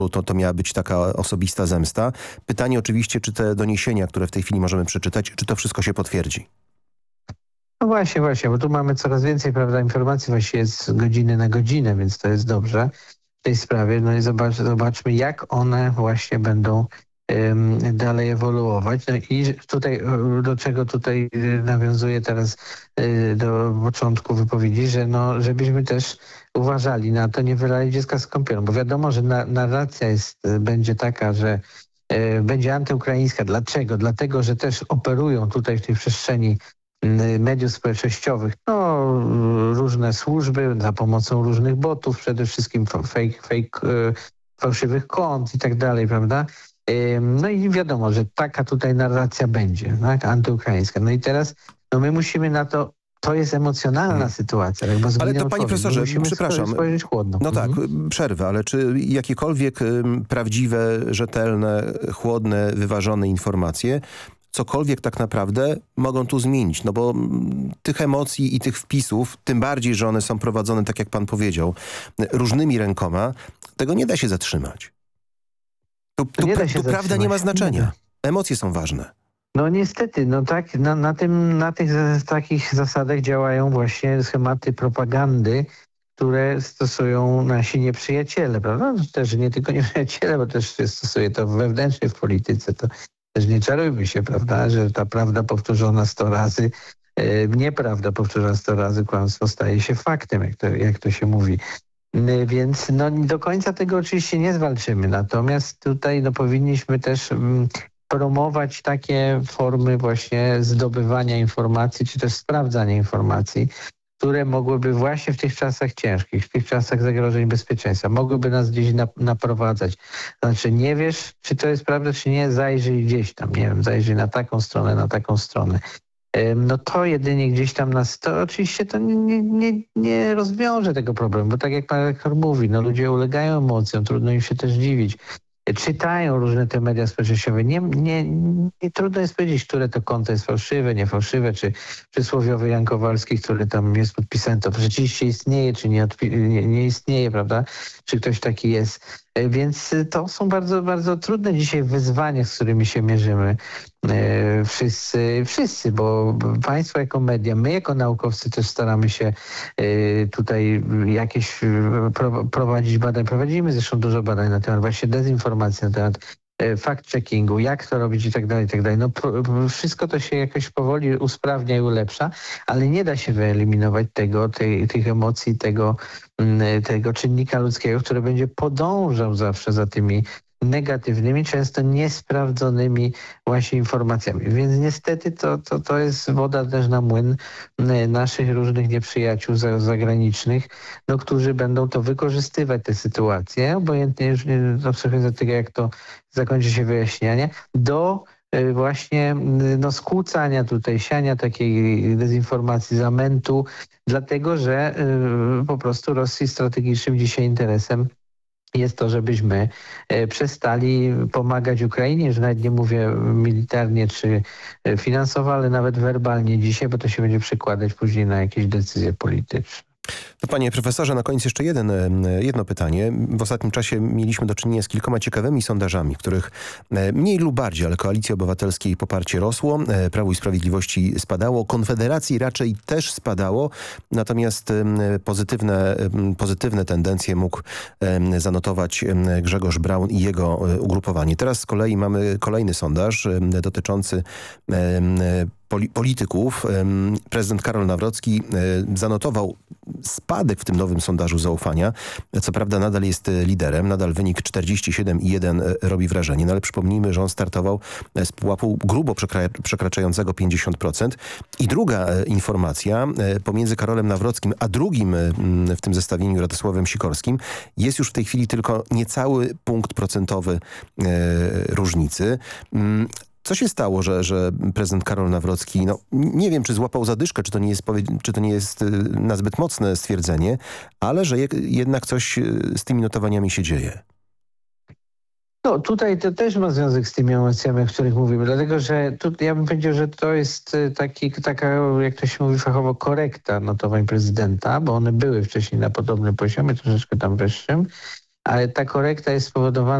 bo to miała być taka osobista zemsta. Pytanie oczywiście, czy te doniesienia, które w tej chwili możemy przeczytać, czy to wszystko się potwierdzi? No właśnie, bo tu mamy coraz więcej, prawda, informacji właściwie z godziny na godzinę, więc to jest dobrze w tej sprawie. No i zobaczmy, jak one właśnie będą dalej ewoluować. No i tutaj, do czego tutaj nawiązuję teraz do początku wypowiedzi, że no, żebyśmy też uważali na to, nie wylali dziecka z kąpielą, bo wiadomo, że narracja będzie taka, że będzie antyukraińska. Dlaczego? Dlatego, że też operują tutaj w tej przestrzeni mediów społecznościowych, no różne służby za pomocą różnych botów, przede wszystkim fałszywych kont i tak dalej, prawda? No i wiadomo, że taka tutaj narracja będzie, tak? Antyukraińska. No i teraz my musimy na to jest emocjonalna sytuacja. Tak? Bo ale to panie profesorze, przepraszam. Spojrzeć chłodno. No tak, przerwę, ale czy jakiekolwiek prawdziwe, rzetelne, chłodne, wyważone informacje cokolwiek tak naprawdę mogą tu zmienić? No bo tych emocji i tych wpisów, tym bardziej, że one są prowadzone, tak jak pan powiedział, różnymi rękoma, tego nie da się zatrzymać. Tu prawda nie ma znaczenia. Emocje są ważne. No niestety, no tak, na tych takich zasadach działają właśnie schematy propagandy, które stosują nasi nieprzyjaciele, prawda? Też nie tylko nieprzyjaciele, bo też się stosuje to wewnętrznie w polityce. To też nie czarujmy się, prawda, że ta prawda powtórzona 100 razy, nieprawda powtórzona 100 razy, kłamstwo staje się faktem, jak to się mówi. Więc no, do końca tego oczywiście nie zwalczymy. Natomiast tutaj powinniśmy też promować takie formy właśnie zdobywania informacji, czy też sprawdzania informacji, które mogłyby właśnie w tych czasach ciężkich, w tych czasach zagrożeń bezpieczeństwa, mogłyby nas gdzieś naprowadzać. Znaczy nie wiesz, czy to jest prawda, czy nie, zajrzyj gdzieś tam, nie wiem, zajrzyj na taką stronę. No to jedynie gdzieś tam to oczywiście to nie rozwiąże tego problemu, bo tak jak pan rektor mówi, no ludzie ulegają emocjom, trudno im się też dziwić. Czytają różne te media społecznościowe. Nie trudno jest powiedzieć, które to konto jest fałszywe, niefałszywe, czy przysłowiowy Jan Kowalski, który tam jest podpisany, to rzeczywiście istnieje, czy nie istnieje, prawda? Czy ktoś taki jest. Więc to są bardzo, bardzo trudne dzisiaj wyzwania, z którymi się mierzymy. Wszyscy, bo państwo jako media, my jako naukowcy też staramy się tutaj jakieś prowadzić badań. Prowadzimy zresztą dużo badań na temat właśnie dezinformacji, na temat fact-checkingu, jak to robić i tak dalej, i tak dalej. No wszystko to się jakoś powoli usprawnia i ulepsza, ale nie da się wyeliminować tych emocji, tego czynnika ludzkiego, który będzie podążał zawsze za tymi negatywnymi, często niesprawdzonymi właśnie informacjami. Więc niestety to jest woda też na młyn naszych różnych nieprzyjaciół zagranicznych, którzy będą to wykorzystywać te sytuacje, obojętnie już przechodząc do tego, jak to zakończy się wyjaśnianie, do właśnie skłócania tutaj, siania takiej dezinformacji, zamętu, dlatego że po prostu Rosji strategicznym dzisiaj interesem jest to, żebyśmy przestali pomagać Ukrainie, że nawet nie mówię militarnie czy finansowo, ale nawet werbalnie dzisiaj, bo to się będzie przekładać później na jakieś decyzje polityczne. To panie profesorze, na koniec jeszcze jedno pytanie. W ostatnim czasie mieliśmy do czynienia z kilkoma ciekawymi sondażami, w których mniej lub bardziej, ale Koalicji Obywatelskiej poparcie rosło, Prawu i Sprawiedliwości spadało, Konfederacji raczej też spadało, natomiast pozytywne tendencje mógł zanotować Grzegorz Braun i jego ugrupowanie. Teraz z kolei mamy kolejny sondaż dotyczący polityków. Prezydent Karol Nawrocki zanotował spadek w tym nowym sondażu zaufania. Co prawda nadal jest liderem, nadal wynik 47,1 robi wrażenie, no ale przypomnijmy, że on startował z pułapu grubo przekraczającego 50%. I druga informacja, pomiędzy Karolem Nawrockim a drugim w tym zestawieniu Radosławem Sikorskim jest już w tej chwili tylko niecały punkt procentowy różnicy. Co się stało, że prezydent Karol Nawrocki, nie wiem, czy złapał zadyszkę, czy to nie jest na zbyt mocne stwierdzenie, ale że jednak coś z tymi notowaniami się dzieje? No tutaj to też ma związek z tymi emocjami, o których mówimy, dlatego że ja bym powiedział, że to jest taka, jak to się mówi fachowo, korekta notowań prezydenta, bo one były wcześniej na podobnym poziomie, troszeczkę tam wyższym. ale ta korekta jest spowodowana